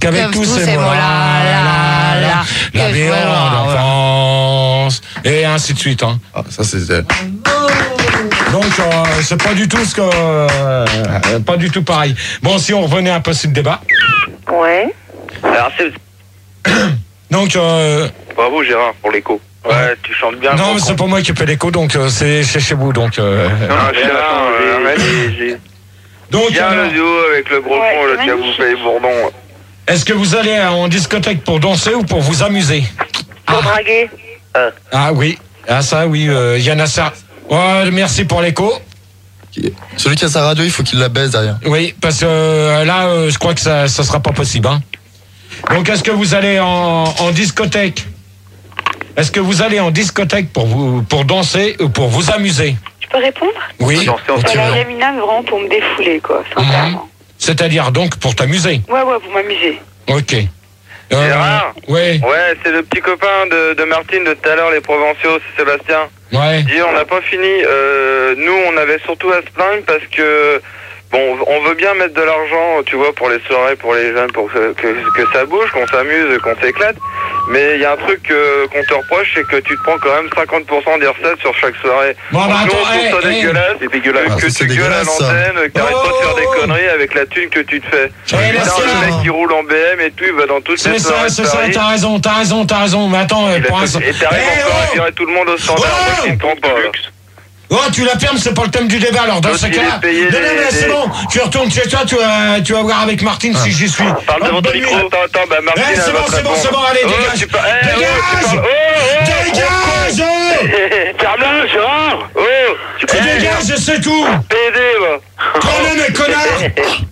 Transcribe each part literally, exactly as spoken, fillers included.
qu'avec tous ces mots-là, là, là, la vie d'enfance, et ainsi de suite. Hein. Ah, ça c'était. Donc euh, c'est pas du tout ce que, euh, pas du tout pareil. Bon, si on revenait un peu sur le débat. Ouais. Alors c'est. Donc. Euh, Bravo Gérard pour l'écho. Ouais, tu chantes bien. Non, mais c'est pas moi qui fais l'écho, donc euh, c'est chez chez vous, donc. Euh, non, non, Gérard, euh, j'ai, j'ai... Donc. Bien alors, le duo avec le gros ouais, con, le qui a bouffé les bourdons. Est-ce que vous allez en discothèque pour danser ou pour vous amuser? Pour ah. draguer. Euh. Ah oui, ah ça oui, il euh, y en a ça. Ouais, merci pour l'écho. Celui qui a sa radio, il faut qu'il la baise derrière. Oui, parce que euh, là, euh, je crois que ça, ça sera pas possible. Hein. Donc, est-ce que vous allez en, en discothèque? Est-ce que vous allez en discothèque pour vous pour danser ou pour vous amuser? Tu peux répondre? Oui. Alors, Yamina, vraiment pour me défouler, quoi, sincèrement. Mmh. C'est-à-dire donc pour t'amuser? Ouais, ouais, pour m'amuser. Ok. Euh, Gérard? Ouais. Ouais, c'est le petit copain de, de Martine de tout à l'heure, les Provinciaux, c'est Sébastien. Ouais. Dis, on n'a pas fini. Euh, nous, on avait surtout à se plaindre parce que, bon, on veut bien mettre de l'argent, tu vois, pour les soirées, pour les jeunes, pour que, que, que ça bouge, qu'on s'amuse, qu'on s'éclate. Mais il y a un truc euh, qu'on te reproche, c'est que tu te prends quand même cinquante pour cent des recettes sur chaque soirée. Bon, bah, nous, attends, on trouve hey, ça hey. dégueulasse, c'est dégueulasse. Ah, que ça, tu gueules à dégueulasse, l'antenne, que t'arrêtes oh, pas de faire des oh, conneries avec la thune que tu te fais. Hey, Putain, c'est le ça. mec qui roule en B M et tout, il va dans toutes C'est les ça, soirées de c'est ça, Paris. t'as raison, t'as raison, t'as raison. Mais attends, Il a pour un... fait- Et t'arrives Hey, encore oh à virer tout le monde au standard, Oh moi qui ne trompe pas. là. Oh, tu la fermes, c'est pas le thème du débat. Alors, dans L'autre, ce il cas-là. est payé Non, non, des- mais c'est des- bon. Tu retournes chez toi, tu vas, tu vas voir avec Martine si j'y suis. Parle Oh, devant ton bonne micro. nuit. Attends, attends, bah Martine, Eh, c'est elle bon, va te c'est bon, répondre. c'est bon, allez, Oh, dégage. tu par- eh, oh, Dégage. tu parles- oh, oh, Dégage. Ferme-la, Gérard. Oh, Tu dégages, c'est tout. P D, va. Prenez mes connards.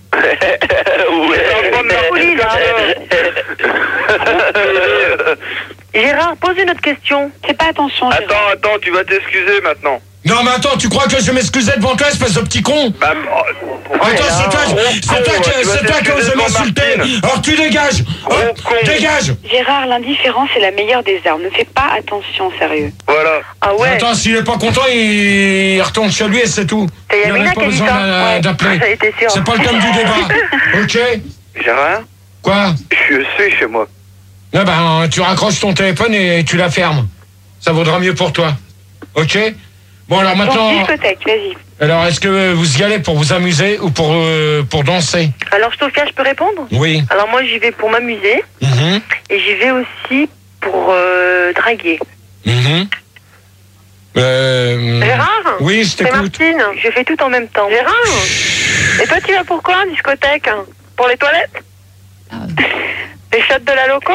Gérard, pose une autre question. Fais pas attention, Gérard. Attends, attends, tu vas t'excuser maintenant. Non, mais attends, tu crois que je vais m'excuser devant toi, espèce de petit con? Bah, oh, Attends, c'est toi, c'est toi qui, c'est toi qui ose m'insulter. Alors tu dégages. Hop, con. dégage. Gérard, l'indifférence est la meilleure des armes. Ne fais pas attention, sérieux. Voilà. Ah ouais. Attends, s'il est pas content, il, il retourne chez lui et c'est tout. C'est Il Yamina n'aurait pas qui a dit besoin ça. d'a- Ouais. d'appeler. Ça, été sûr. C'est pas le thème du débat. Ok? Gérard, Quoi? je suis chez moi. Eh ben, tu raccroches ton téléphone et tu la fermes. Ça vaudra mieux pour toi. Ok? Bon, alors Donc, maintenant. discothèque, vas-y. Alors, est-ce que vous y allez pour vous amuser ou pour, euh, pour danser? Alors, Sophia, je peux répondre? Oui. Alors, moi, j'y vais pour m'amuser. Mhm. Et j'y vais aussi pour euh, draguer. Mhm. Euh, Gérard? Oui, je C'est t'écoute. Martine. Je fais tout en même temps. Gérard? Et toi, tu vas pour quoi en discothèque? Pour les toilettes? Les shots de la loco?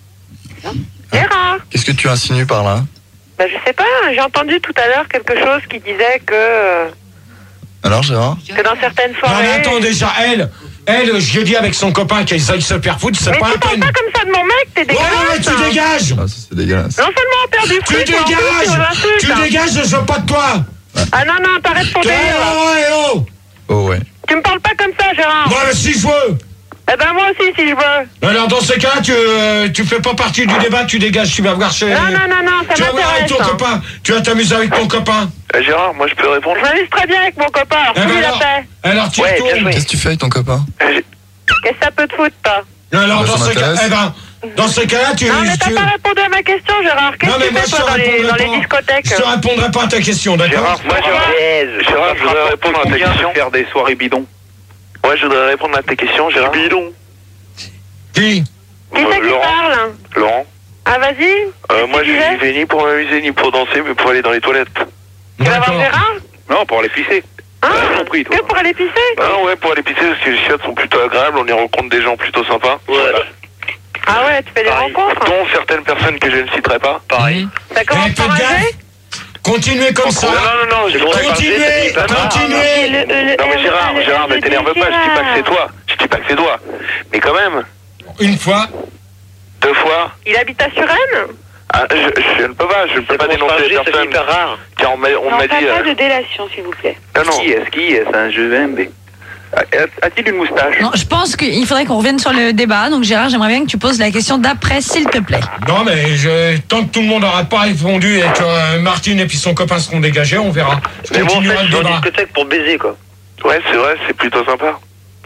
Gérard? Qu'est-ce que tu insinues par là? Bah, je sais pas, j'ai entendu tout à l'heure quelque chose qui disait que, euh, Alors, Gérard? que dans certaines Non, soirées... mais attends, déjà, elle, elle, je l'ai dit avec son copain qu'elle aille se faire foutre, c'est Mais pas tu la parles peine. pas comme ça de mon mec, t'es Ouais, dégueulasse. mais tu dégages. Ah, ça c'est dégueulasse. Non seulement on perd du Tu fric, mais en plus, dégages. on l'insulte, Tu hein. dégages, je veux pas de toi. Ah non, non, t'arrêtes ton Eh, délire, là. oh, eh, oh. Oh ouais. Tu me parles pas comme ça, Gérard. Moi, mais si je veux. Eh ben moi aussi, si je veux. Alors, dans ce cas, tu, euh, tu fais pas partie du débat, tu dégages, tu vas voir chez... Non, non, non, non, ça Tu vas voir avec m'intéresse. ton hein. copain. Tu vas t'amuser avec ton copain. Euh, Gérard, moi je peux répondre. Je m'amuse très bien avec mon copain, alors Eh ben fous-lui la alors, paix. alors tu Ouais, bien retournes. joué. Qu'est-ce que tu fais avec ton copain? Qu'est-ce que ça peut te foutre, toi? Alors, Bah, dans ça ce cas, m'intéresse. eh ben, dans ce cas-là, tu... Non, mais t'as tu- pas répondu à ma question, Gérard. Qu'est-ce Non, que mais tu moi, fais, je toi, te dans les, répondrai dans les pas. discothèques? Je te répondrai pas à ta question, d'accord? Gérard, moi je, Gérard, je voudrais répondre à ta question. Faire des soirées bidons. Ouais, je voudrais répondre à ta question, Gérard. Bidon. Qui? Qui c'est qui Laurent. parle? Laurent. Ah, vas-y. Euh, Qu'est-ce moi que je tu disais? vais ni pour m'amuser ni pour danser, mais pour aller dans les toilettes. Tu vas voir D'accord. Gérard? Non, pour aller pisser. Hein? T'as compris, toi. Que pour aller pisser? Ah ouais, pour aller pisser parce que les chiottes sont plutôt agréables, on y rencontre des gens plutôt sympas. Ouais. Ah ouais, tu fais des Pareil. rencontres? Dont certaines personnes que je ne citerai pas. Pareil. Ça Eh, commence faites par un G? gaffe. Continuez comme ça. Non, non, non, je voudrais Continuez, pas. continuez. Le- le- Non mais Gérard, le- Gérard, le- ne t'énerve le- pas, je dis pas que c'est toi. Je dis pas que c'est toi. Mais quand même, Une fois. deux fois. Il habite à Suresnes? Ah, je, je ne peux pas, je ne peux pas dénoncer les personnes. rare. Car on m'a on Non, m'a pas, dit. pas euh, de délation, s'il vous plaît. Non, non. Qui est-ce qui est C'est un jeu M B. A-t-il une moustache? Non, je pense qu'il faudrait qu'on revienne sur le débat. Donc Gérard, j'aimerais bien que tu poses la question d'après, s'il te plaît. Non, mais je, tant que tout le monde n'aura pas répondu et que euh, Martine et puis son copain seront dégagés, on verra. Je Mais bon, en fait, continuerai je le suis en débat. discothèque pour baiser, quoi. Ouais, c'est vrai, c'est plutôt sympa.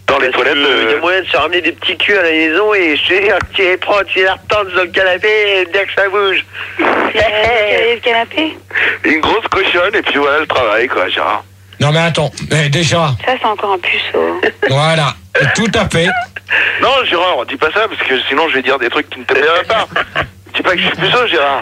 Dans les toilettes. Il y a moyen de se ramener des petits culs à la maison et je sais, tu les prends, tu les retentes sur le canapé et dès que ça bouge. Le canapé. Une grosse cochonne et puis voilà le travail, quoi, Gérard. Non mais attends, eh, déjà. Ça, c'est encore un puceau. Voilà, tout à fait. Non, Gérard, dis pas ça parce que sinon je vais dire des trucs qui ne te plairaient pas. Dis pas que je suis puceau, Gérard.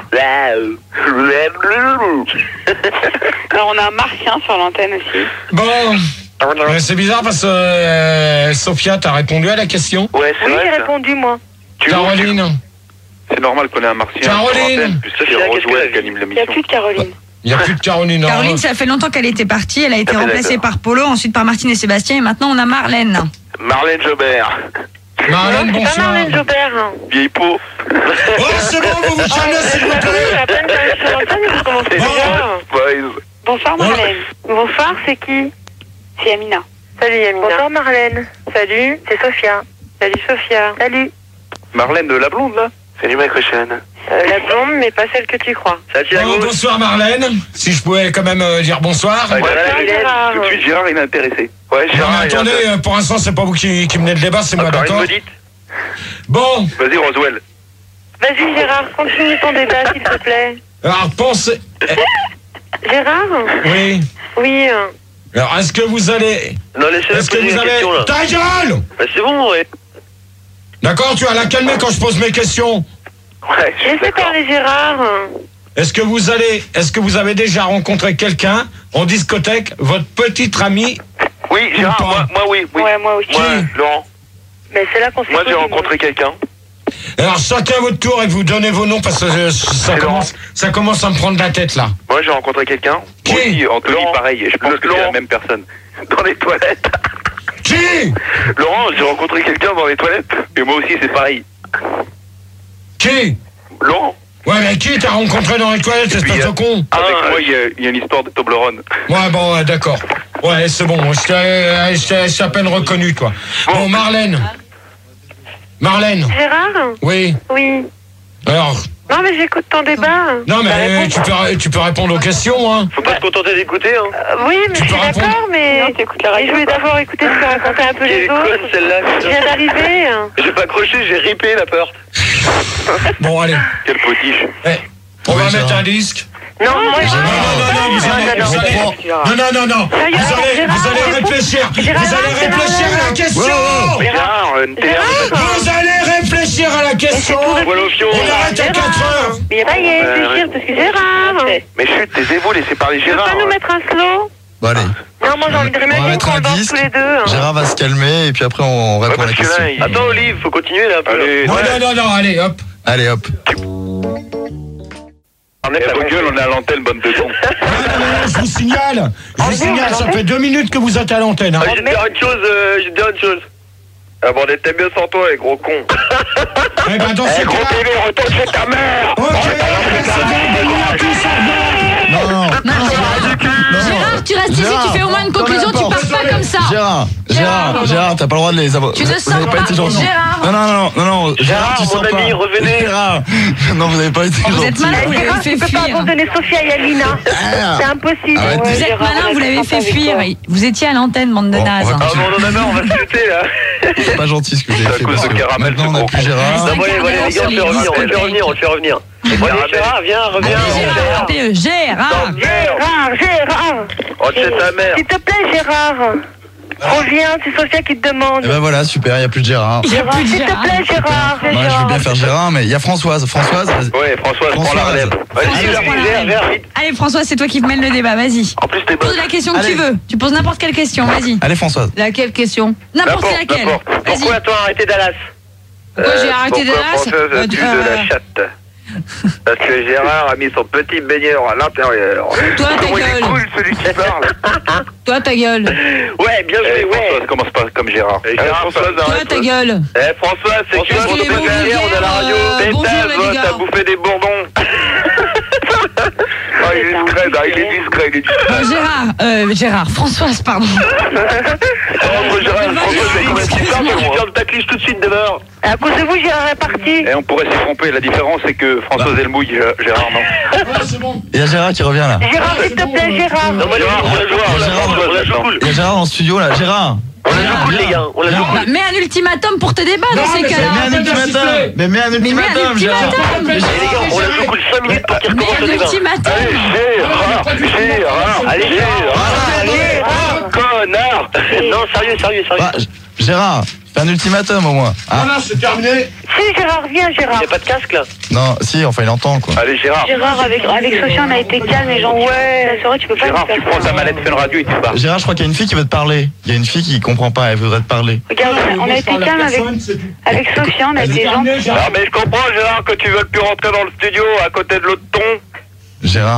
Alors, on a un martien sur l'antenne aussi. Bon, euh, c'est bizarre parce que euh, Sophia, t'as répondu à la question. Ouais, c'est Oui, vrai. j'ai ça. répondu, moi. Tu Caroline, C'est normal qu'on ait un martien. Caroline. C'est Sophia, qu'est-ce Roswell que- qui anime Il n'y a l'émission. plus de Caroline. il n'y a plus de Caroline. non. Caroline, ça fait longtemps qu'elle était partie. Elle a été Ah, mais remplacée d'accord. par Polo, ensuite par Martine et Sébastien. Et maintenant, on a Marlène. Marlène Jobert. Marlène, Non, c'est pas bonsoir. Marlène Jobert. hein. Vieille peau. Oh, c'est bon, vous vous calmez, s'il vous Oui, plaît. à peine qu'elle est sur l'antenne, vous commencez C'est déjà. Boys. Bonsoir, Marlène. Bonsoir, c'est qui? C'est Amina. Salut, Amina. Bonsoir, Marlène. Salut, c'est Sophia. Salut, Sophia. Salut. Marlène de la blonde, là. Salut, ma cochonne. Euh, la blonde, mais pas celle que tu crois. Ça tient à Oh, gauche. bonsoir Marlène, si je pouvais quand même euh, dire bonsoir. Ouais, Bonsoir, voilà, Gérard. tout de suite, Gérard, il est intéressé. Ouais, Non Gérard, mais il est attendez, intéressé. euh, pour l'instant c'est pas vous qui, qui menez le débat, c'est moi, Encore une d'accord? maudite. Bon, Vas-y, Roswell. Vas-y, Gérard, continue ton débat, s'il te plaît. alors pensez... Gérard? Oui, Oui. euh, alors est-ce que vous allez... Non, laissez-le Est-ce que poser vous une avez... question, là. Ta gueule! Bah, c'est bon, ouais. D'accord, tu vas la calmer quand je pose mes questions. Ouais, je suis Laissez d'accord. parler Gérard. Est-ce que vous allez... Est-ce que vous avez déjà rencontré quelqu'un en discothèque, votre petite amie? Oui, Gérard, Ou pas. moi, moi, oui, oui. Ouais, moi aussi. Moi, Laurent, Mais c'est là qu'on s'est moi, j'ai connus, rencontré quelqu'un. Alors chacun votre tour et vous donnez vos noms parce que euh, ça C'est commence, ça commence à me prendre la tête là. Moi, j'ai rencontré quelqu'un. Qui? Moi aussi, Anthony, Laurent. pareil. Je pense Le- que c'est la Laurent. même personne. Dans les toilettes. Qui? Laurent, j'ai rencontré quelqu'un dans les toilettes. Et moi aussi, c'est pareil. Qui? Laurent. Ouais mais qui t'as rencontré dans les toilettes, puis, espèce euh, de con? Avec Ah, moi, il y, a- il y a une histoire de Toblerone. Ouais bon ouais, d'accord. Ouais c'est bon, je t'ai euh, je t'ai- je t'ai à peine reconnu toi. Bon Marlène. Marlène. Gérard? Oui. Oui. Alors. Non, mais j'écoute ton débat. Non mais T'as euh, répondu. tu peux tu peux répondre aux questions hein. Faut pas se contenter d'écouter, hein. Euh, oui, mais Tu je suis peux répondre. d'accord, mais. Non, t'écoutes la radio, Et je voulais quoi. d'abord écouter ce que racontaient un peu les Quelle conne, autres. celle-là. Je viens d'arriver. hein. J'ai pas accroché, j'ai ripé la peur. Bon allez. Quel potiche. Eh, on Oui, va Gérard. mettre un disque. Non, moi, Non, non, non, non, vous allez, vous allez, non, non, non, non, Sérieux, vous allez, Gérard, vous allez réponds. réfléchir, Gérard, vous allez Gérard, réfléchir à la question. Gérard, euh, une télé. Gérard. Vous allez réfléchir à la question. Voilà au fion. On arrête à quatre heures. Mais ça y est, réfléchir, parce que Gérard. Mais chut, taisez-vous, laissez parler Tu peux Gérard. pas nous mettre un slow? Bon, allez. Non, moi j'ai envie de On va remettre mettre qu'on un le danse disque. tous les deux. hein. Gérard va se calmer et puis après on Ouais, répond à parce la que question. là, il... Attends, Olive, faut continuer là un peu. Allez, Non, non, non, non, allez, hop. Allez hop. on est vos gueules, on est à l'antenne, bonne de con. Non, non, non, je vous signale, je vous signale, ça fait deux minutes que vous êtes à l'antenne. hein. Ah, je vais te dire une chose, euh, je vais te dire une chose. Ah bon, on était mieux sans toi, les gros cons. Eh ben, dans ce Eh, gros cas, bébé, retourne chez ta mère. ok, c'est bon, bienvenue à tous, au revoir. Non, non. Non, Gérard, Gérard, tu restes ici, Gérard, tu fais au moins une ferme conclusion, la tu porte. pars pas comme ça. Gérard, Gérard, Gérard, Gérard, t'as pas le droit de les avoir. Tu vous ne vous sors avez pas, pas été gentil. Gérard. Non, non, non, non, non. Gérard, tu mon sors ami, pas. revenez. Gérard. Non, vous avez pas été gentil. Vous êtes malin, vous l'avez Gérard, fait tu peux pas fuir. abandonner Sophia et Alina. Ah. C'est impossible. Arrête. Vous êtes Gérard, malin, on a vous l'avez fait fait avec fuir. toi. Vous étiez à l'antenne, bande de Bon, on nazes. va Ah bon, on en a marre, on va se jeter là. C'est pas gentil ce que vous C'est à avez fait. cause parce de que caramel, Maintenant, ce on n'a gros plus con. Gérard. Non, bon, allez, allez, les gars, on le fait revenir, on le fait revenir, on le fait revenir. Allez, Gérard, viens, reviens. Allez, Gérard, Gérard. Gérard. Gérard, Gérard. Oh, c'est ta mère. S'il te plaît, Gérard. Reviens, c'est Sophia qui te demande. Et ben voilà, super, il n'y a plus de Gérard. Il n'y a Gérard, plus de s'il te Gérard. plaît, Gérard. Moi, je veux bien faire Gérard, mais il y a Françoise. Françoise, vas-y. Ouais, Françoise, prends la Françoise. relève. Vas-y, Françoise, Gérard, prends la viens, relève. viens, vite. Allez, François, c'est toi qui mène le débat, vas-y. En plus, t'es bonne. Pose la question que Allez. tu veux. Tu poses n'importe quelle question, vas-y. Allez, Françoise. Laquelle question? N'importe N'importe, laquelle. n'importe. Vas-y. Pourquoi toi arrêté Dallas? Pourquoi j'ai arrêté Pourquoi Dallas Françoise Euh, a tué euh, de la chatte? Parce que Gérard a mis son petit baigneur à l'intérieur. Toi, ta Comment il est gueule. cool, celui qui parle. Toi, ta gueule. Ouais, bien Eh, joué, ouais. Françoise, commence pas comme Gérard. Eh, Gérard, Françoise, Toi, arrête. ta gueule. Eh, François, c'est que François, tu excusez-moi, te fais vulgaire, on est à la radio. euh, bonjour, Pétave, les gars. t'as bouffé des bourdons. Ah, il est discret, là, il est discret, il est discret. Bon, Gérard, euh, Gérard, Françoise, pardon. Oh, Gérard, François, c'est comment tu parles, Tu moi. viens de ta cliche tout de suite demain. À cause de vous, Gérard est parti. Eh, on pourrait s'y tromper. La différence, c'est que Françoise, elle mouille, Gérard, non. Ouais, c'est bon. Il y a Gérard qui revient là. Gérard, s'il te plaît, Gérard. Non, moi, Gérard, on la joue, on la joue, on la joue cool. Il y a Gérard dans le studio là. Gérard, On la joue cool, les gars. On la joue Bah, cool. mets un ultimatum pour tes débats dans ces mais cas-là. Mais un ultimatum. Mais mets un ultimatum, Gérard. Les gars, on la joue cool cinq minutes pour qu'il Mets recommence un le débat. ultimatum. Gérard, Gérard, Allez, Gérard. Gérard, connard. Non, sérieux, sérieux, sérieux. Bah, Gérard, fais un ultimatum au moins. Hein Voilà, c'est terminé. Si, Gérard, viens, Gérard. Il n'y a pas de casque là. Non, si, enfin il entend quoi. Allez, Gérard. Gérard, avec, avec Sophia, on a été calme et gentil. Ouais, la soirée, tu peux pas Gérard, nous tu faire prends ça. ta manette Fun Radio et tu pars. Gérard, je crois qu'il y a une fille qui veut te parler. Il y a une fille qui comprend pas, elle voudrait te parler. Regarde, on a été calme avec, avec Sophia, on a été gentil. Non, mais je comprends, Gérard, que tu veux plus rentrer dans le studio à côté de l'autre ton. Gérard.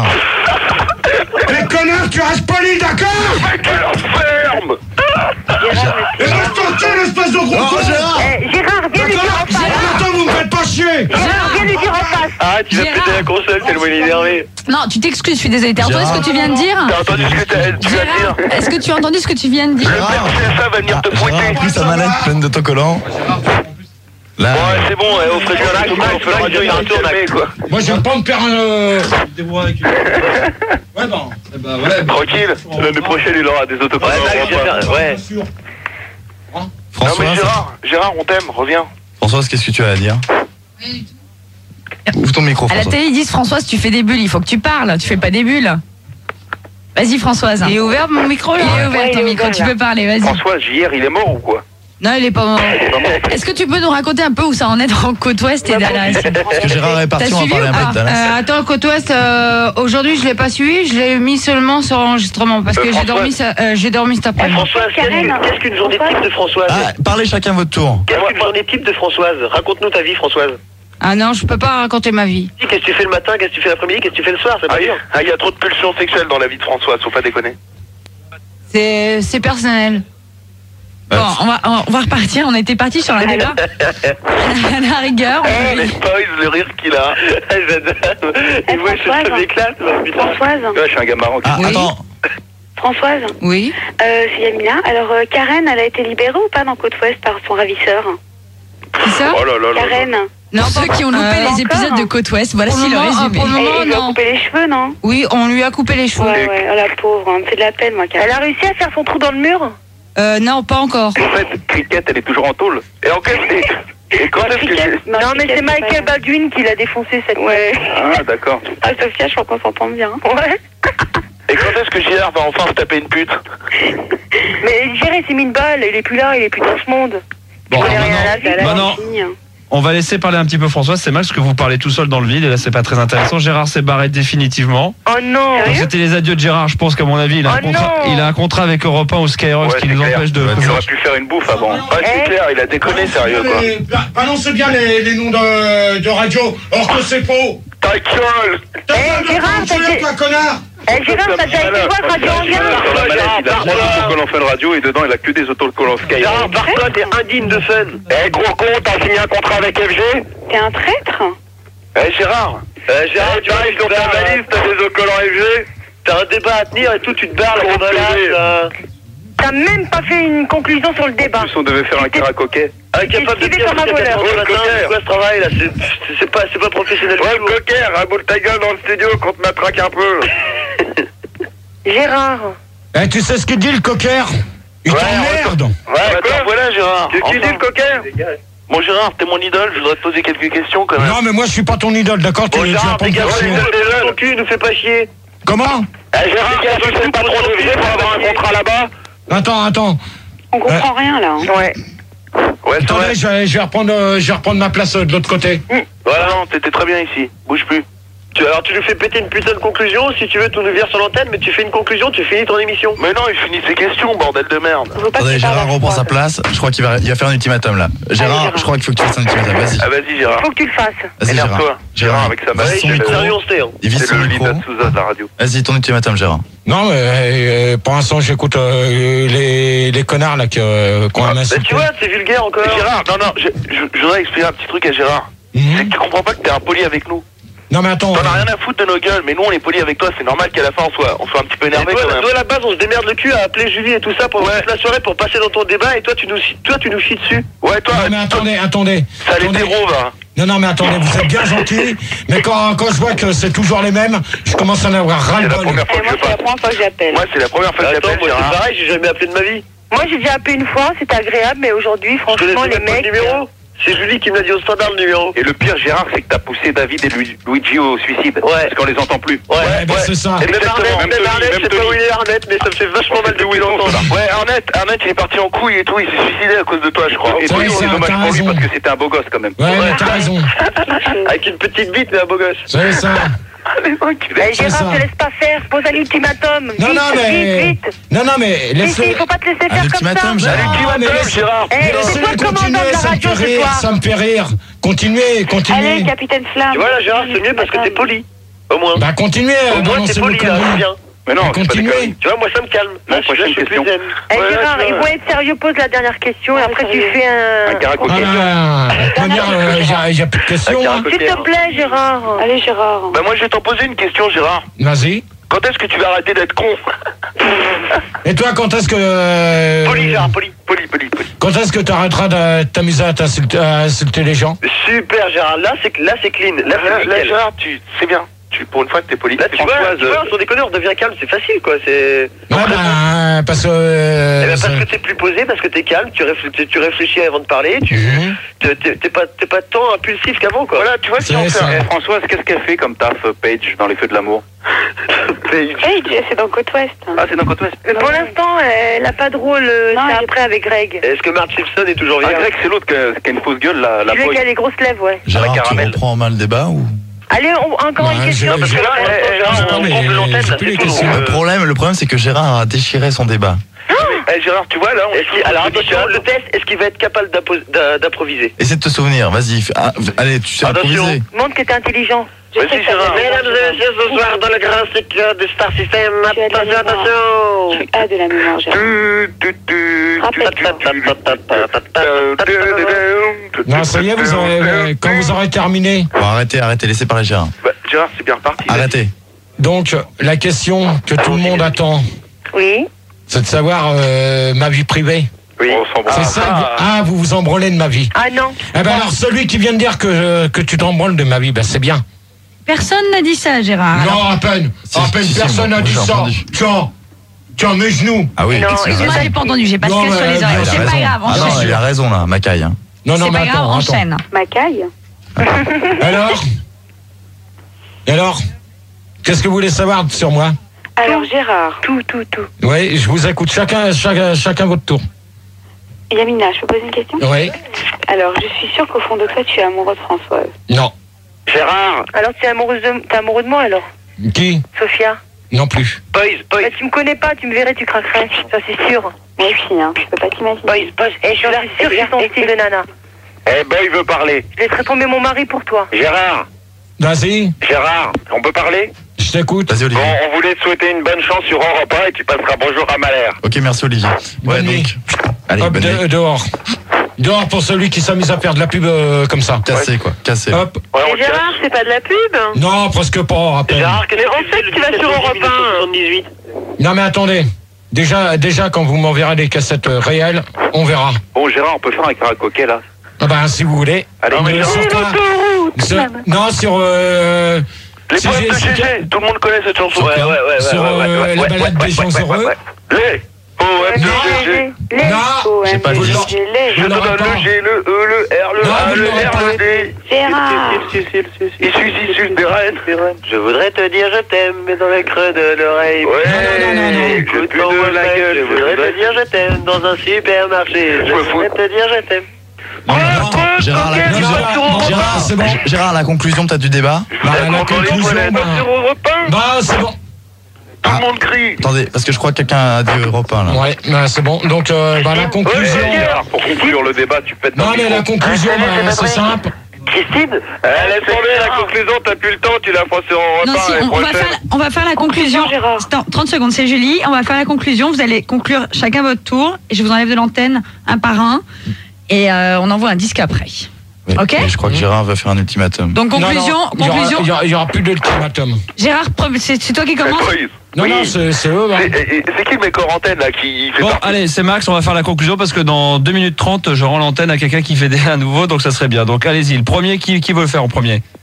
Mais connard, tu restes poli, d'accord? Mais tu l'enfermes. Et reste tranquille, espèce de gros con. Gérard. Eh, Gérard, viens lui dire en D'accord? face. Attends, vous me faites pas chier. Gérard, viens lui dire en face. Ah, tu vas Gérard. péter la console tellement il est énervé. Non, tu t'excuses, je suis désolée. T'as entendu ce que tu viens de dire? T'as entendu ce que t'as- tu viens de Gérard, dire? est-ce que tu as entendu ce que tu viens de dire? Le père ça va venir te Ah, Gérard a pointer. pris sa manette pleine d'autocollants. Là, Ouais, c'est bon, eh, on ferait bien là, on fait radio, il y a un tour, quoi. Moi, j'aime pas me faire un... euh, Ouais, bon. Eh ben, ouais. Tranquille, l'année prochaine, il aura des autocollants. Ouais, là, je viens de faire- ouais. Non, mais Françoise, Gérard, Gérard, on t'aime, reviens. Françoise, qu'est-ce que tu as à dire? Ouvre ton micro, À la Françoise. télé, ils disent Françoise, tu fais des bulles, il faut que tu parles, tu fais pas des bulles. Vas-y, Françoise. Il est ouvert mon micro là? Il est ouvert Ouais, ton il est micro, ouvert, tu là. peux parler, vas-y. François, hier, il est mort ou quoi? Non, il est pas mort. Est-ce que tu peux nous raconter un peu où ça en est dans Côte Ouest et Dallas? Parce que Gérard est parti, T'as on va suivi parler ou un peu pas de Dallas. Euh, attends, Côte Ouest, euh, aujourd'hui je l'ai pas suivi, je l'ai mis seulement sur enregistrement parce Euh, que j'ai François. dormi, ça- euh, j'ai dormi cet après-midi. Françoise, qu'est-ce qu'une- qu'est-ce qu'une journée type de Françoise? Ah, parlez chacun votre tour. Qu'est-ce qu'une journée type de Françoise? Raconte-nous ta vie, Françoise. Ah non, je peux pas raconter ma vie. Qu'est-ce que tu fais le matin, qu'est-ce que tu fais l'après-midi, qu'est-ce que tu fais le soir? C'est Ah, pas il y dur. a- ah, il y a trop de pulsions sexuelles dans la vie de François, faut pas déconner. C'est c'est personnel. Bon, on va, on va repartir. On était parti sur un débat. À la rigueur. Eh, les boys, le rire qu'il a. J'adore. Et moi, je Françoise. ça m'éclate. putain. Françoise, Ouais, je suis un gars marrant. Ah, Oui. attends. Françoise, Oui. euh, c'est Yamina. Alors, euh, Karen, elle a été libérée ou pas dans Côte Ouest par son ravisseur? Qui ça? Oh là là là là. Karen, Non, Pour ceux qui ont loupé Euh, les encore. épisodes de Côte Ouest, voilà Pour si le le moment, résumé. pour le et moment, il lui a non. coupé les cheveux, non? Oui, on lui a coupé les cheveux. Ouais, ouais, oh, la pauvre, hein, me fait de la peine, moi, Karen. Elle a réussi à faire son trou dans le mur? Euh, non, pas encore. En fait, Cricket, elle est toujours en tôle. Et en quel... Et, et quand est-ce que j'ai... Non, mais c'est Michael Baldwin qui l'a défoncé cette ouais. Ah, d'accord. Ah, Sophia, je crois qu'on s'entend bien. Ouais. Et quand est-ce que J R va enfin se taper une pute? Mais Géré s'est mis une balle, il est plus là, il est plus dans ce monde. Bon, il connaît rien maintenant- à la vie, là, maintenant- c'est fini, hein. On va laisser parler un petit peu François, c'est mal parce que vous parlez tout seul dans le vide et là c'est pas très intéressant. Gérard s'est barré définitivement. Oh non. Donc, c'était les adieux de Gérard, je pense qu'à mon avis il a, un Oh contrat, non. il a un contrat avec Europe un ou Skyrock Ouais, qui c'est nous clair. empêche de... Ouais, il aurait pu faire une bouffe avant. Ouais, c'est Eh. clair, il a déconné, sérieux, quoi. Les- ba- Balance bien les, les noms de, de radio, or que c'est faux. Ta gueule! T'as Eh, pas de Gérard, confiance, t'as dit- toi, connard. Eh, Gérard, t'as déjà été voir Radio Anguin? Sur la manette, il a trois autocollants Fun Radio et dedans il a que des autocollants Skyrock. Gérard, barre-toi, t'es indigne de fun. Eh, gros con, t'as signé un contrat avec F G? T'es un traître? Eh, Gérard! Eh, Gérard, tu arrives dans ta valise, t'as des autocollants F G? T'as un débat à tenir et tout, tu te barres, la Trop malade. pédé. euh. T'as même pas fait une conclusion sur le En débat. plus, on devait faire un karaoké. Incapable de Esquivé dire comme un jusqu'à voleur. quatre heures du Ouais, matin, coquère. c'est quoi ce travail là? C'est- c'est- C'est pas, c'est pas professionnel Ouais, du tout. coquère, raboule ta gueule dans le studio qu'on te matraque un peu. Gérard. Eh, tu sais ce qu'il dit, le coquère? Il Ouais, t'emmerde. Ouais, attends, voilà Gérard. Qu'est-ce qu'il Enfin. dit le coquère? Bon Gérard, t'es mon idole, je voudrais te poser quelques questions quand même. Non, mais moi, je suis pas ton idole, d'accord? Tu Bon tu vas Gérard, pas me dégage, faire chier. l'idole des Ton jeunes. cul, nous fais pas chier. Comment? Eh Gérard, tu fais pas trop de pour avoir un contrat là-bas? Attends, attends. On comprend rien, là. hein. Ouais. Ouais, c'est vrai. Attendez, je vais, je vais reprendre, euh, je vais reprendre ma place euh, de l'autre côté. Voilà, non, t'étais très bien ici. Bouge plus. Tu, alors tu nous fais péter une putain de conclusion, si tu veux tu nous vires sur l'antenne, mais tu fais une conclusion, tu finis ton émission. Mais non, il finit ses questions, bordel de merde. On veut pas Attendez, que tu parles Gérard à reprend froid. sa place. Je crois qu'il va, il va faire un ultimatum là. Gérard, Gérard. je crois qu'il faut que tu fasses un ultimatum. Vas-y. Ah, vas-y Gérard. Faut que tu le fasses. Vas-y, Gérard. Énerve-toi. Gérard avec sa Vas-y, manette. son Ouais, micro. sérieux, on se tait, hein. Il vise C'est son le micro. Lina Souza de la radio. Vas-y, ton ultimatum, Gérard. Non, mais euh, pour l'instant, j'écoute euh, les, les connards là qui euh, qui ont un Bah, insulté. tu vois, c'est vulgaire encore. Mais Gérard, non, non, je, je, je voudrais expliquer un petit truc à Gérard. Mhm. C'est que tu comprends pas que t'es impoli avec nous. Non, mais attends. T'en as euh, rien à foutre de nos gueules, mais nous on est poli avec toi, c'est normal qu'à la fin on soit, on soit un petit peu Et énervé toi, quand même. toi, à la base, on se démerde le cul à appeler Julie et tout ça pour toute la soirée pour passer dans ton débat et toi, tu nous, toi, tu nous chies dessus. Ouais, toi, Non, mais attendez, attendez. ça Attendez. l'hétéro va. Non, non, mais attendez, vous êtes bien gentils, mais quand, quand je vois que c'est toujours les mêmes, je commence à en avoir C'est la ras-le-bol. première fois Et que moi, je c'est la passe. première fois que j'appelle. Moi, c'est la première fois que Attends, j'appelle moi, c'est Gérard. pareil, j'ai jamais appelé de ma vie. Moi, j'ai déjà appelé une fois, c'était agréable, mais aujourd'hui, franchement, les mecs. C'est Julie qui me l'a dit au standard le numéro. Et le pire, Gérard, c'est que t'as poussé David et Lu- Luigi au suicide. Ouais. Parce qu'on les entend plus. Ouais, Ouais, ben c'est ça. Et même Arnett, Même même Tony, Arnett, même je sais pas Tony. où il est Arnett, mais ça me fait vachement mal de où il entend là. Ouais, Arnett, Arnett, il est parti en couille et tout, il s'est suicidé à cause de toi, je crois. Et Ouais, toi, c'est c'est un- dommage t'as pour lui raison. parce que c'était un beau gosse quand même. Ouais, mais t'as raison. Avec une petite bite, mais un beau gosse. C'est ça. Eh, C'est ça. Gérard, te laisse pas faire, pose un ultimatum. Non, Vite, non, mais. Vite, vite. Non, non, mais Si, laisse-le. si, faut pas te laisser faire comme ça. ultimatum, Gérard. Non, mais laisse- Gérard. Eh, mais c'est toi laissez-le le commandant continuer, de la ça me radio fait ce rire, soir. ça me fait rire. Continuez, continuez. Allez, Capitaine Flamme. Tu vois là, Gérard, c'est mieux parce que t'es poli. Au moins. Bah, continuez, Au moins, t'es balancez poli vos là, c'est conneries. bien. Mais non, c'est pas des Continuez. conneries. Tu vois, moi ça me calme. Bon, Là, je suis- là, prochaine je suis plus question. zen. Eh, Ouais, là, Gérard, tu vois. ils vont être sérieux, pose la dernière question et après tu fais Un un. karaoké. Ah, la première, euh, il n'y a plus de questions. Un hein. S'il te plaît, Gérard. Allez, Gérard. Bah, moi, je vais t'en poser une question, Gérard. Vas-y. Quand est-ce que tu vas arrêter d'être con? Et toi, quand est-ce que. euh, Poli, Gérard, poli. Poli, poli, poli. Quand est-ce que tu arrêteras de t'amuser à t'insulter- à insulter les gens? Super, Gérard. Là, c'est là, c'est clean. Là, Là, c'est là, nickel. Gérard, tu, c'est bien. Tu, pour une fois que t'es poli. Là, tu vois, Françoise, tu vois, sans déconner, on devient calme, c'est facile, quoi. C'est. Ouais, bah, parce que. Eh euh, ben, parce ça- que t'es plus posé, parce que t'es calme, tu, réfl- tu- tu réfléchis avant de parler, tu Mhm. t'es- t'es t'es pas, t'es pas tant impulsif qu'avant, quoi. Voilà, tu vois, si C'est on fait. ça. Eh, Françoise, qu'est-ce qu'elle fait comme taf, euh, Paige, dans les feux de l'amour? Hey, c'est dans Côte Ouest. Ah, c'est dans Côte-Ouest. Mais pour l'instant, elle a pas de rôle. euh, C'est après avec Greg. Est-ce que Marge Simpson est toujours Ah, vierge? Greg, c'est l'autre qui a qui a une fausse gueule, la, la Celui boy. qui a les grosses lèvres, ouais. Gérard, tu caramel. reprends en main le débat ou Allez, on- encore Bah, une question. j'ai- parce j'ai- que là, Eh, eh, Gérard, J'ai on pas les- coupe l'antenne, j'ai là, plus c'est les tout. questions. donc, Le euh, problème, le problème, c'est que Gérard a déchiré son débat. Eh, Gérard, tu vois, là, on est-ce qu'il- alors attention, le test, est-ce qu'il va être capable d'impo- d'a- d'improviser? Essaie de te souvenir, vas-y. fais- ah, allez, tu sais Attention. improviser. Montre que t'es intelligent. Vas-y, Gérard. Mesdames et messieurs, ce soir, dans le grand secret du Star System, attention, attention. Tu as de la mémoire, Gérard. Non, ça y est, vous aurez, euh, quand vous aurez terminé. Bon, arrêtez, arrêtez, laissez parler Gérard. Bah, Gérard, c'est bien reparti. Arrêtez. Donc, la question que tout le monde attend, Oui. c'est de savoir euh, ma vie privée. Oui, on s'en C'est ça que vous- Ah, vous vous embrouillez de ma vie. Ah non. Eh ben alors, celui qui vient de dire que, que tu t'embrouilles de ma vie, ben c'est bien. Personne n'a dit ça, Gérard. Alors, Non, à peine. Si, À peine si, si, personne moi, n'a dit j'ai ça. entendu. Tiens, tiens, mes genoux. Ah oui. Non, excuse-moi, j'ai pas entendu, j'ai pas Non, ce sur mais, les euh, oreilles. il a C'est pas raison. grave, Ah non, enchaîne. il a raison là, Macaille. hein. Non, non, C'est mais pas grave, attends, attends. enchaîne. Macaille. Alors Et alors Qu'est-ce que vous voulez savoir sur moi? Alors, Gérard. Tout, tout, tout. Oui, je vous écoute chacun, chacun, chacun votre tour. Yamina, je peux poser une question? Oui. Alors, je suis sûre qu'au fond de toi, tu es amoureux de Françoise. Non. Gérard, Alors, tu es amoureuse de... T'es amoureux de moi, alors? Qui? Sophia? Non plus. boys, boys, Bah, tu me connais pas, tu me verrais, tu craquerais. Ça, c'est sûr. Moi aussi, hein. Je peux pas t'imaginer. boys, boys. Et je suis sûre que je suis son style de nana. Eh, Boy veut parler. Je laisserai tomber mon mari pour toi. Gérard, Vas-y, Gérard, on peut parler? je t'écoute. Vas-y Olivier. Bon, on voulait te souhaiter une bonne chance sur Europe un et tu passeras bonjour à Malher. Ok, merci Olivier. Ouais, Bonne nuit. donc. Allez, Hop, bonne de- nuit. dehors. Dehors pour celui qui s'amuse à faire de la pub euh, comme ça. Cassé quoi, cassé. Hop. Ouais, on Et Gérard, c'est pas de la pub? Non, presque pas, à peine. Gérard, qu'est-ce Mais que en tu fait, fais le tu vas dix-sept sur janvier Europe un. mille neuf cent soixante-dix-huit? Non, mais attendez. Déjà, déjà, quand vous m'enverrez des cassettes euh, réelles, on verra. Bon, Gérard, on peut faire un karaoké là. Ah ben, si vous voulez. Allez, Non, mais mais sur non. quoi Sur- Non, sur... Euh, Les C poèmes G, de c'est G G, tout le monde connaît cette chanson. Sur quoi Sur, euh, la balade des gens heureux. Les poèmes de Non. G G. Non, j'ai pas le Vous disque. l'aurez- Je vous te l'aurez donne pas. le G, le E, le R, le Non, A, vous le l'aurez R, pas. le D. Gérard. Il suis issu des reines. Je voudrais te dire je t'aime, mais dans le creux de l'oreille. Ouais, Non, non, non, non, non. je Écoute pue ton de la mec, gueule. je voudrais te dire je t'aime dans un supermarché. Je me voudrais te dire je t'aime. Non, non, non, Gérard, la Non, non, conclusion. non, non, Gérard, c'est bon. Gérard, la conclusion peut-être du débat. Bah, la Dans les conclusion, toilettes, bah, sur Europe un, bah, c'est bon. tout le monde crie. Attendez, parce que je crois que quelqu'un a dit Europe un là. Ouais, bah, c'est bon. Donc, euh, bah, la Ouais, conclusion... Gérard, pour conclure le débat, tu pètes dans Non, le mais micro. la conclusion, bah, c'est simple. Christine, Eh, laisse tomber la conclusion, t'as plus le temps, tu la feras sur Europe Non, un si, l'année on, on va prochaine. faire, on va faire la conclusion. Conclusion, Gérard. Attends, trente secondes, c'est Julie. On va faire la conclusion. Vous allez conclure chacun votre tour. Et je vous enlève de l'antenne un par un. Et euh, on envoie un disque après. Ouais, Ok. mais je crois que Gérard va faire un ultimatum. Donc, Non, non, conclusion. il y aura- conclusion. Il y aura, il y aura plus d'ultimatum. Gérard, pre- c'est c'est toi qui C'est commence. quoi, Non, oui. non, c'est c'est eux. Bah. C'est et- et- c'est qui le mec hors antenne là qui fait Bon, partie? allez, c'est Max, on va faire la conclusion parce que dans deux minutes trente, je rends l'antenne à quelqu'un qui fait des à nouveau, donc ça serait bien. Donc allez-y, le premier, qui, qui veut le faire en premier?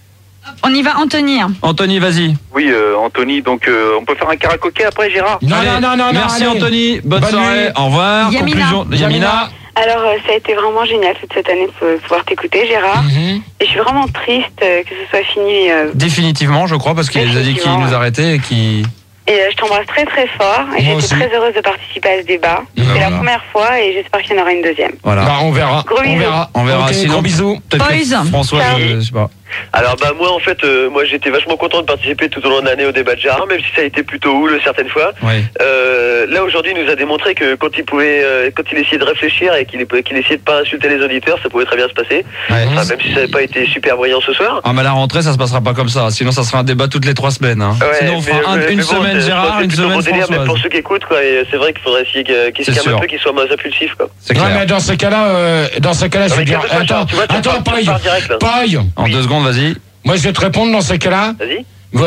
On y va, Anthony. Anthony, vas-y. Oui, euh, Anthony, donc euh, on peut faire un karaoké après, Gérard? Non, Allez, non, non, non, merci non, allez. Anthony, bonne, Bonne soirée, nuit. au revoir. Yamina. Conclusion, Yamina. Alors, euh, ça a été vraiment génial toute cette année de pouvoir t'écouter, Gérard. Mhm. Et je suis vraiment triste euh, que ce soit fini. euh, Définitivement, je crois, parce qu'il a dit qu'il Définitivement, nous ouais. arrêtait et qu'il... Et euh, je t'embrasse très très fort. Et Moi j'étais aussi. très heureuse de participer à ce débat. C'est Voilà. la première fois et j'espère qu'il y en aura une deuxième. Voilà. Bah, on verra. Gros on bisous. verra. On verra, Ok, sinon- gros bisous. Peut-être que Boys. François, Ciao. je, je sais pas. Alors bah moi en fait, euh, moi j'étais vachement content de participer tout au long de l'année au débat de Gérard, même si ça a été plutôt houle certaines fois. Oui. Euh, là aujourd'hui il nous a démontré que quand il pouvait, euh, quand il essayait de réfléchir et qu'il qu'il essayait de pas insulter les auditeurs, ça pouvait très bien se passer. Ouais. Enfin, même si ça n'avait pas été super brillant ce soir. Ah, mais à la rentrée, ça se passera pas comme ça. Sinon, ça sera un débat toutes les trois semaines. Hein. Ouais, Sinon, on mais, fera un- euh, une mais bon, semaine c'est- Gérard, c'est une plutôt semaine bon délire, même Françoise. pour ceux qui écoutent, quoi. Et c'est vrai qu'il faudrait essayer que- qu'ils se C'est calment sûr. un peu, qu'ils soient moins impulsifs, quoi. C'est Ouais, clair. mais dans ce cas-là, euh, dans ce cas-là, je Non, vais mais dire. calme-toi, Attends, Charles, tu vois, tu attends, pars- tu paille. pars direct, là. Paille. En deux secondes, vas-y. Moi, je vais te répondre dans ces cas-là. Vas-y.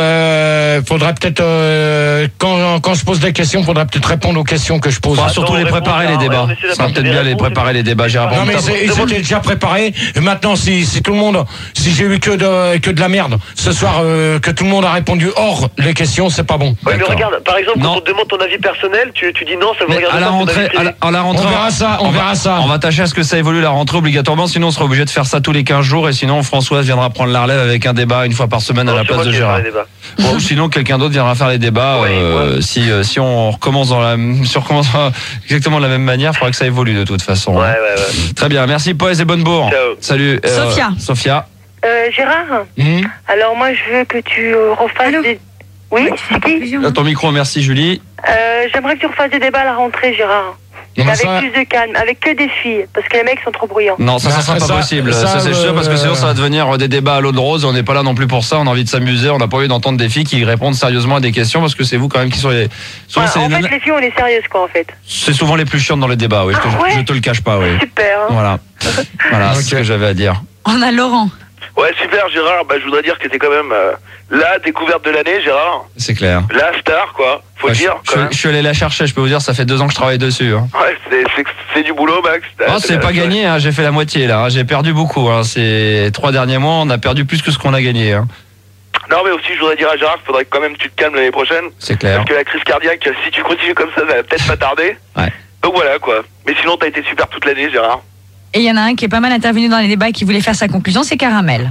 Euh, faudra peut-être euh, quand quand je pose des questions, faudra peut-être répondre aux questions que je pose. Faudra Attends, surtout on les répond, préparer, les Gérard, débats. ouais, on essaie Ça sera d'apporter peut-être des bien les réponses. préparer, les débats, Gérard. Non Bon, mais t'as- c'est- ils étaient déjà préparés. Et maintenant, si, si tout le monde, si j'ai eu que de que de la merde ce soir, euh, que tout le monde a répondu hors les questions, c'est pas bon. Ouais, mais D'accord. regarde, par exemple, Non. quand on te demande ton avis personnel, tu, tu dis non, ça vous Mais regarde à la pas ton rentrée, avis à privé. la, à la rentrée, On verra ça, on va- verra ça. On va tâcher à ce que ça évolue la rentrée obligatoirement, sinon on sera obligé de faire ça tous les quinze jours et sinon Françoise viendra prendre la relève avec un débat une fois par semaine à Non, la c'est place moi de qui Gérard. ferai les débats. Bon, ou sinon quelqu'un d'autre viendra faire les débats. Ouais, euh, si euh, si on recommence dans la si on recommence exactement de la même manière, il faudra que ça évolue de toute façon. Ouais, hein. ouais, ouais. Très bien, merci Poès et Bonnebourg. Ciao. Salut. euh, Sophia. Sophia. Euh, Gérard, Hmm. alors moi je veux que tu euh, refasses Allô des... Oui, c'est qui À ton micro, merci Julie. euh, J'aimerais que tu refasses des débats à la rentrée, Gérard. Non, Mais mais avec ça- plus de calme, avec que des filles, parce que les mecs sont trop bruyants. Non, ça, ça Bah, sera pas ça- possible. ça, Ça, c'est sûr, euh, parce que sinon, ça va devenir euh, des débats à l'eau de rose. On n'est pas là non plus pour ça. On a envie de s'amuser. On n'a pas envie d'entendre des filles qui répondent sérieusement à des questions, parce que c'est vous quand même qui sont les. Souvent, Ouais, c'est en les fait, nanas- les filles, on est sérieuses, quoi, en fait. c'est souvent les plus chiantes dans les débats. Oui, je, te, Ah ouais je te le cache pas. Oui. Super, hein. Voilà. Voilà, c'est ce Ok. que j'avais à dire. On a Laurent. Ouais, super, Gérard. Bah, je voudrais dire que t'es quand même euh, la découverte de l'année, Gérard. C'est clair. La star, quoi. Faut Ouais, le je, dire, je- quand même. je suis allé la chercher. Je peux vous dire, ça fait deux ans que je travaille dessus. Hein. Ouais, c'est- c'est c'est du boulot, Max. T'as- Oh, t'as c'est la pas chance. gagné. Hein. J'ai fait la moitié là. hein. J'ai perdu beaucoup. Hein. Ces trois derniers mois, on a perdu plus que ce qu'on a gagné. Hein. Non, mais aussi, je voudrais dire à Gérard qu'il faudrait quand même que tu te calmes l'année prochaine. C'est clair. Parce que la crise cardiaque, si tu continues comme ça, ça va peut-être pas tarder. Ouais. Donc voilà, quoi. Mais sinon, t'as été super toute l'année, Gérard. Et il y en a un qui est pas mal intervenu dans les débats et qui voulait faire sa conclusion, c'est Caramel.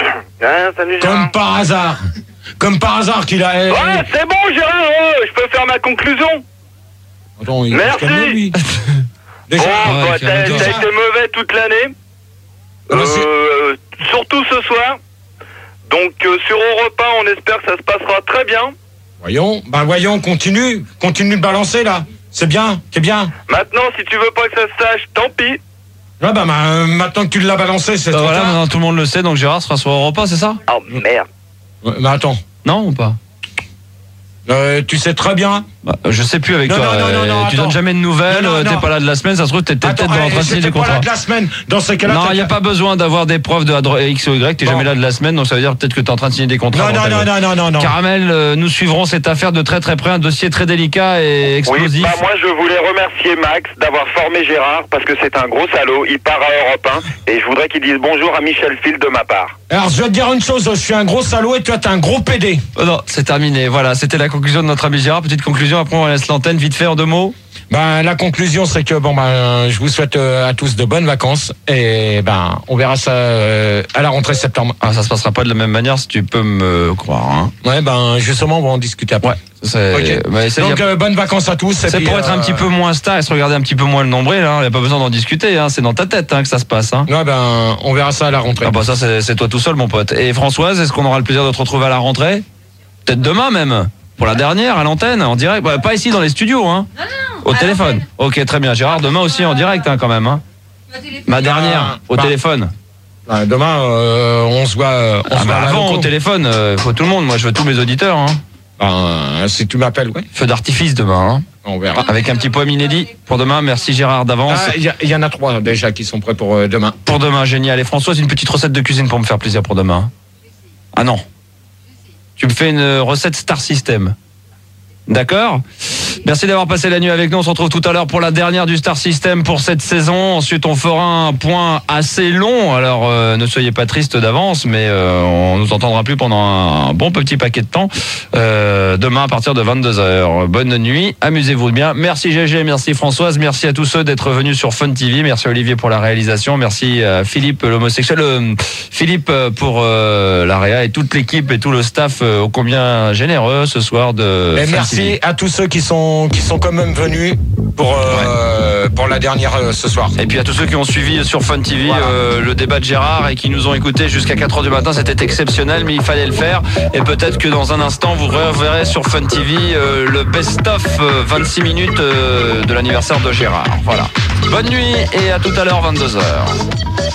Ah, salut, Gérard. Comme par hasard. Comme par hasard qu'il a. eh, Ouais, c'est bon, Gérard. Oh, je peux faire ma conclusion. Attends, il Merci. se calme, lui. Déjà. Bon, ouais, bah, tu t'as vas nous dire t'as ça. été mauvais toute l'année. Ah bah, c'est- Euh, surtout ce soir. Donc euh, sur Europe un, on espère que ça se passera très bien. Voyons, bah voyons, continue, continue de balancer là. C'est bien, c'est bien. Maintenant, si tu veux pas que ça se sache, tant pis. Ouais, bah, bah, euh, maintenant que tu l'as balancé, c'est Bah, trop voilà, tard. maintenant tout le monde le sait. Donc Gérard sera sur Europe un, c'est ça? Oh merde. Ouais, mais attends, Non ou pas? euh, tu sais très bien. Bah, je sais plus avec Non, toi. non, non, non, euh, non, tu attends. donnes jamais de nouvelles. Non, non, euh, T'es non. pas là de la semaine. Ça se trouve, t'es t'es Attends, peut-être en eh, train de signer j'étais des pas là contrats. de la semaine. Dans ces cas-là, Non, t'as il n'y a qu'à- pas besoin d'avoir des preuves de à dro- X ou Y. T'es Bon. jamais là de la semaine, donc ça veut dire peut-être que t'es en train de signer des contrats. Non, à non, droite à non, gauche. non, non, non, non. Caramel, euh, nous suivrons cette affaire de très très près. Un dossier très délicat et Oui, explosif. bah moi je voulais remercier Max d'avoir formé Gérard parce que c'est un gros salaud. Il part à Europe un et je voudrais qu'il dise bonjour à Michel Field de ma part. Alors, je vais te dire une chose, je suis un gros salaud et toi, t'es un gros pédé. Oh non, c'est terminé. Voilà, c'était la conclusion de notre ami Gérard. Petite conclusion, après on laisse l'antenne vite fait en deux mots. Ben, la conclusion, c'est que bon, ben, je vous souhaite euh, à tous de bonnes vacances et ben, on verra ça euh, à la rentrée septembre. Ah, ça se passera pas de la même manière si tu peux me croire. Hein. Ouais, ben, justement, on va en discuter après. Ouais, c'est. Ok. mais c'est- Donc, y a- euh, bonnes vacances à tous. et c'est puis, pour être un euh, petit peu moins star et se regarder un petit peu moins le nombril. Il hein. n'y a pas besoin d'en discuter. Hein. C'est dans ta tête hein, que ça se passe. Hein. Ouais, ben, on verra ça à la rentrée. Ah bah ça c'est c'est toi tout seul mon pote. Et Françoise, est-ce qu'on aura le plaisir de te retrouver à la rentrée? Peut-être demain même. Pour la dernière, à l'antenne, en direct. Bah, pas ici dans les studios, hein. Non, non, Au téléphone. Ok, très bien. Gérard, demain aussi en direct, hein, quand même. Hein. Ma dernière, au bah. téléphone. Ben, demain, euh, on se voit. euh, On Ah, se bah, voit à la avant, loco. au téléphone, euh, faut tout le monde. Moi, je veux tous mes auditeurs. Hein. Ben, si tu m'appelles, ouais, Feu d'artifice demain. Hein. on verra. Avec un petit poème inédit pour demain. Merci Gérard d'avance. Ah, Il y, a- il y en a trois déjà qui sont prêts pour euh, demain. Pour demain, génial. Et Françoise, une petite recette de cuisine pour me faire plaisir pour demain. Ah non. Tu me fais une recette Star System. D'accord ? Merci d'avoir passé la nuit avec nous. On se retrouve tout à l'heure pour la dernière du Star System pour cette saison. Ensuite, on fera un point assez long. Alors, euh, ne soyez pas tristes d'avance, mais euh, on nous entendra plus pendant un, un bon petit paquet de temps. Euh, demain à partir de vingt-deux heures. Bonne nuit, amusez-vous bien. Merci G G, merci Françoise, merci à tous ceux d'être venus sur Fun T V. Merci Olivier pour la réalisation. Merci à Philippe l'homosexuel, euh, Philippe pour euh, la réa et toute l'équipe et tout le staff euh, ô combien généreux ce soir de. Et merci T V. à tous ceux qui sont qui sont quand même venus pour euh, ouais. pour la dernière euh, ce soir. Et puis à tous ceux qui ont suivi sur Fun T V voilà. euh, le débat de Gérard et qui nous ont écoutés jusqu'à quatre heures du matin, c'était exceptionnel, mais il fallait le faire. Et peut-être que dans un instant vous reverrez sur Fun T V euh, le best-of euh, vingt-six minutes euh, de l'anniversaire de Gérard. Voilà. Bonne nuit et à tout à l'heure vingt-deux heures.